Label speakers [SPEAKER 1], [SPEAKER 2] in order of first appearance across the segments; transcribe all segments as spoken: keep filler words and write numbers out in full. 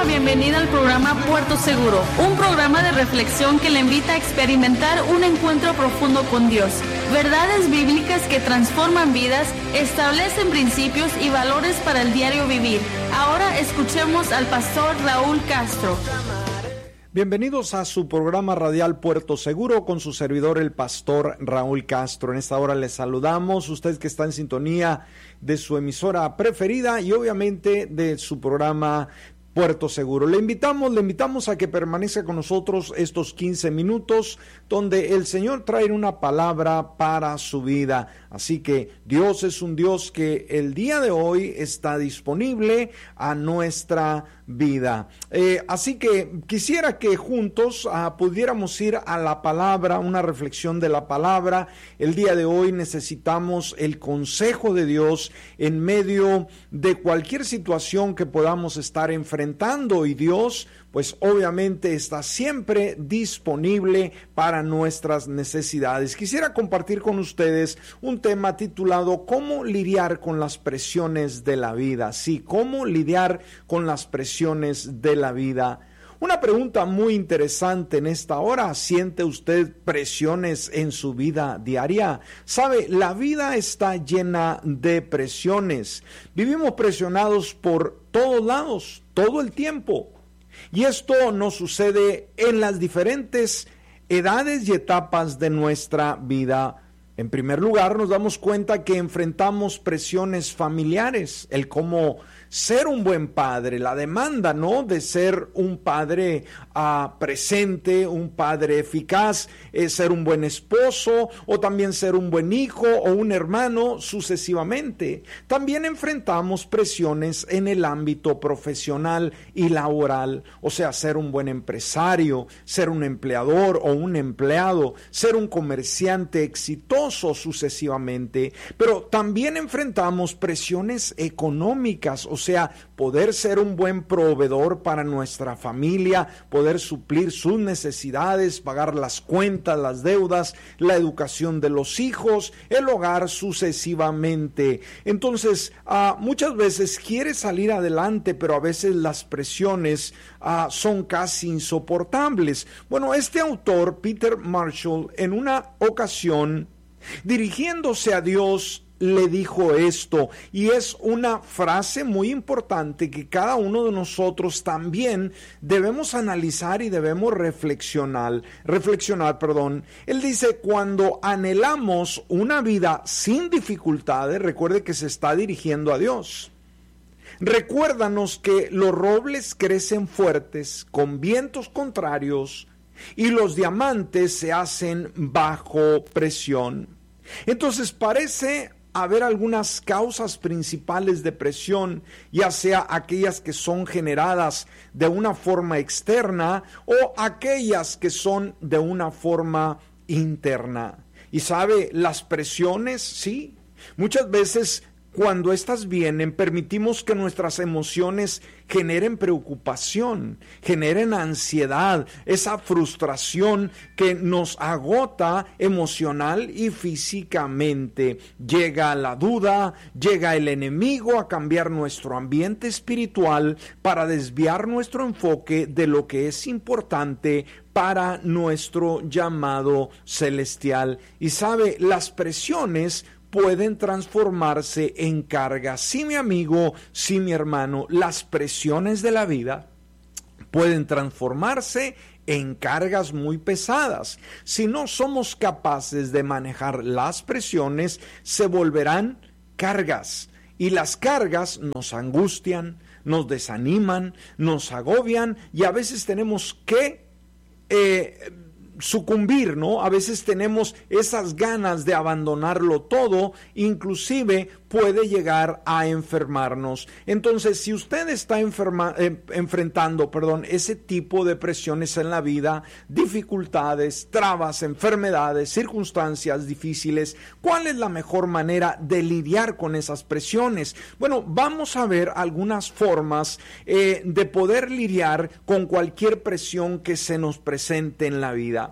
[SPEAKER 1] bienvenida al programa Puerto Seguro, un programa de reflexión que le invita a experimentar un encuentro profundo con Dios. Verdades bíblicas que transforman vidas, establecen principios y valores para el diario vivir. Ahora escuchemos al pastor Raúl Castro.
[SPEAKER 2] Bienvenidos a su programa radial Puerto Seguro con su servidor el pastor Raúl Castro. En esta hora les saludamos, usted que está en sintonía de su emisora preferida y obviamente de su programa Puerto Seguro. Le invitamos, le invitamos a que permanezca con nosotros estos quince minutos donde el Señor trae una palabra para su vida. Así que Dios es un Dios que el día de hoy está disponible a nuestra vida. Eh, así que quisiera que juntos uh, pudiéramos ir a la palabra, una reflexión de la palabra. El día de hoy necesitamos el consejo de Dios en medio de cualquier situación que podamos estar enfrentando, y Dios pues obviamente está siempre disponible para nuestras necesidades. Quisiera compartir con ustedes un tema titulado ¿Cómo lidiar con las presiones de la vida? Sí, ¿cómo lidiar con las presiones de la vida? Una pregunta muy interesante en esta hora. ¿Siente usted presiones en su vida diaria? Sabe, la vida está llena de presiones. Vivimos presionados por todos lados, todo el tiempo. Y esto nos sucede en las diferentes edades y etapas de nuestra vida. En primer lugar, nos damos cuenta que enfrentamos presiones familiares, el cómo ser un buen padre, la demanda, ¿no?, de ser un padre uh, presente, un padre eficaz, eh, ser un buen esposo o también ser un buen hijo o un hermano sucesivamente. También enfrentamos presiones en el ámbito profesional y laboral, o sea, ser un buen empresario, ser un empleador o un empleado, ser un comerciante exitoso sucesivamente. Pero también enfrentamos presiones económicas, o sea, poder ser un buen proveedor para nuestra familia, poder suplir sus necesidades, pagar las cuentas, las deudas, la educación de los hijos, el hogar sucesivamente. Entonces, uh, muchas veces quiere salir adelante, pero a veces las presiones uh, son casi insoportables. Bueno, este autor, Peter Marshall, en una ocasión, dirigiéndose a Dios, le dijo esto, y es una frase muy importante que cada uno de nosotros también debemos analizar y debemos reflexionar, reflexionar, perdón. Él dice, cuando anhelamos una vida sin dificultades, recuerde que se está dirigiendo a Dios. Recuérdanos que los robles crecen fuertes con vientos contrarios y los diamantes se hacen bajo presión. Entonces parece haber algunas causas principales de presión, ya sea aquellas que son generadas de una forma externa o aquellas que son de una forma interna. Y sabe, las presiones, sí, muchas veces cuando estas vienen, permitimos que nuestras emociones generen preocupación, generen ansiedad, esa frustración que nos agota emocional y físicamente. Llega la duda, llega el enemigo a cambiar nuestro ambiente espiritual para desviar nuestro enfoque de lo que es importante para nuestro llamado celestial. Y sabe, las presiones pueden transformarse en cargas. Sí, mi amigo, sí, mi hermano, las presiones de la vida pueden transformarse en cargas muy pesadas. Si no somos capaces de manejar las presiones, se volverán cargas. Y las cargas nos angustian, nos desaniman, nos agobian y a veces tenemos que eh, sucumbir, ¿no? A veces tenemos esas ganas de abandonarlo todo, inclusive puede llegar a enfermarnos. Entonces, si usted está enferma, eh, enfrentando, perdón, ese tipo de presiones en la vida, dificultades, trabas, enfermedades, circunstancias difíciles, ¿cuál es la mejor manera de lidiar con esas presiones? Bueno, vamos a ver algunas formas eh, de poder lidiar con cualquier presión que se nos presente en la vida.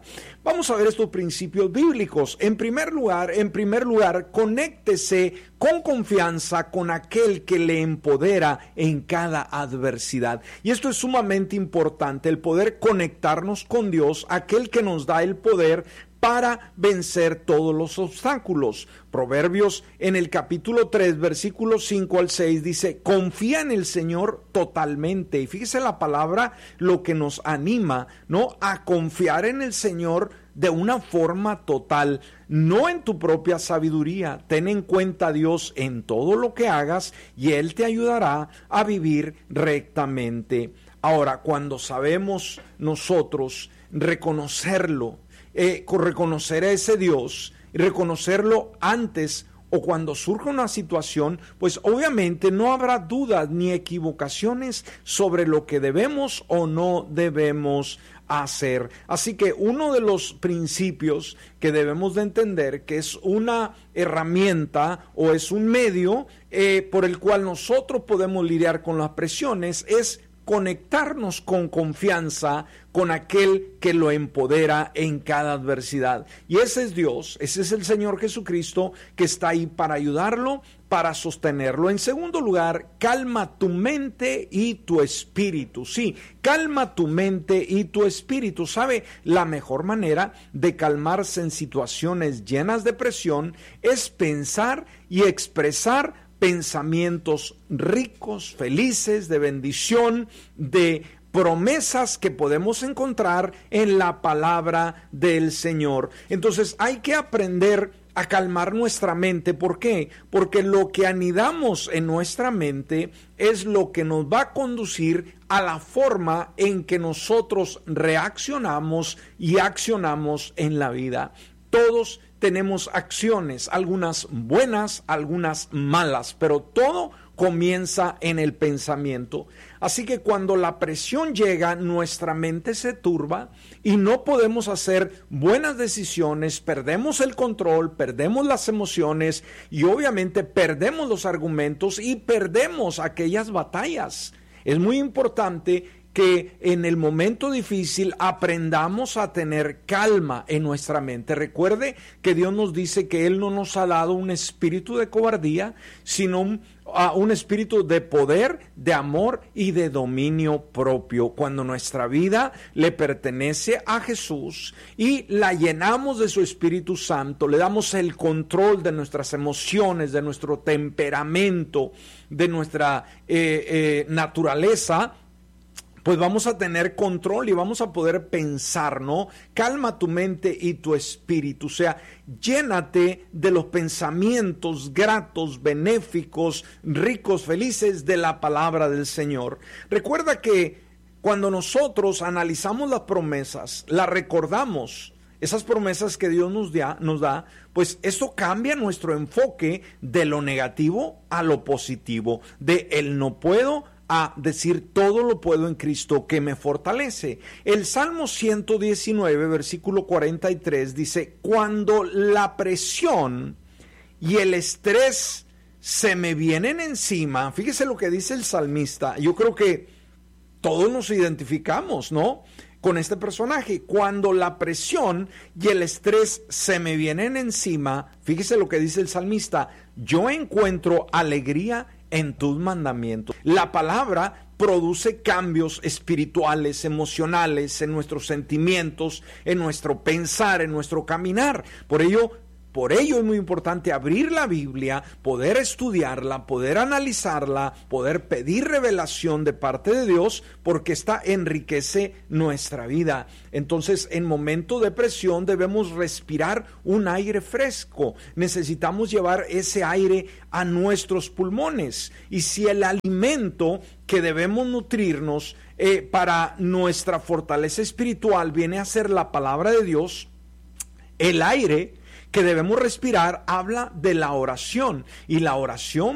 [SPEAKER 2] Vamos a ver estos principios bíblicos. En primer lugar, en primer lugar, conéctese con confianza con aquel que le empodera en cada adversidad. Y esto es sumamente importante, el poder conectarnos con Dios, aquel que nos da el poder para vencer todos los obstáculos. Proverbios en el capítulo tres, versículos cinco al seis dice, confía en el Señor totalmente. Y fíjese la palabra, lo que nos anima, ¿no? A confiar en el Señor de una forma total, no en tu propia sabiduría. Ten en cuenta a Dios en todo lo que hagas y Él te ayudará a vivir rectamente. Ahora, cuando sabemos nosotros reconocerlo, Eh, reconocer a ese Dios y reconocerlo antes o cuando surja una situación, pues obviamente no habrá dudas ni equivocaciones sobre lo que debemos o no debemos hacer. Así que uno de los principios que debemos de entender, que es una herramienta o es un medio eh, por el cual nosotros podemos lidiar con las presiones, es conectarnos con confianza con aquel que lo empodera en cada adversidad. Y ese es Dios, ese es el Señor Jesucristo que está ahí para ayudarlo, para sostenerlo. En segundo lugar, calma tu mente y tu espíritu. Sí, calma tu mente y tu espíritu. ¿Sabe? La mejor manera de calmarse en situaciones llenas de presión es pensar y expresar pensamientos ricos, felices, de bendición, de promesas que podemos encontrar en la palabra del Señor. Entonces hay que aprender a calmar nuestra mente. ¿Por qué? Porque lo que anidamos en nuestra mente es lo que nos va a conducir a la forma en que nosotros reaccionamos y accionamos en la vida. Todos tenemos acciones, algunas buenas, algunas malas, pero todo comienza en el pensamiento. Así que cuando la presión llega, nuestra mente se turba y no podemos hacer buenas decisiones, perdemos el control, perdemos las emociones y obviamente perdemos los argumentos y perdemos aquellas batallas. Es muy importante que en el momento difícil aprendamos a tener calma en nuestra mente. Recuerde que Dios nos dice que Él no nos ha dado un espíritu de cobardía, sino un, uh, un espíritu de poder, de amor y de dominio propio. Cuando nuestra vida le pertenece a Jesús y la llenamos de su Espíritu Santo, le damos el control de nuestras emociones, de nuestro temperamento, de nuestra eh, eh, naturaleza, pues vamos a tener control y vamos a poder pensar, ¿no? Calma tu mente y tu espíritu, o sea, llénate de los pensamientos gratos, benéficos, ricos, felices de la palabra del Señor. Recuerda que cuando nosotros analizamos las promesas, las recordamos, esas promesas que Dios nos da, nos da, pues esto cambia nuestro enfoque de lo negativo a lo positivo, de el no puedo a decir todo lo puedo en Cristo que me fortalece. El Salmo ciento diecinueve, versículo cuarenta y tres dice, cuando la presión y el estrés se me vienen encima, fíjese lo que dice el salmista, yo creo que todos nos identificamos, ¿no?, con este personaje. Cuando la presión y el estrés se me vienen encima, fíjese lo que dice el salmista, yo encuentro alegría en tus mandamientos. La palabra produce cambios espirituales, emocionales, en nuestros sentimientos, en nuestro pensar, en nuestro caminar. Por ello, Por ello es muy importante abrir la Biblia, poder estudiarla, poder analizarla, poder pedir revelación de parte de Dios, porque esta enriquece nuestra vida. Entonces, en momento de presión debemos respirar un aire fresco. Necesitamos llevar ese aire a nuestros pulmones. Y si el alimento que debemos nutrirnos eh, para nuestra fortaleza espiritual viene a ser la palabra de Dios, el aire que debemos respirar habla de la oración, y la oración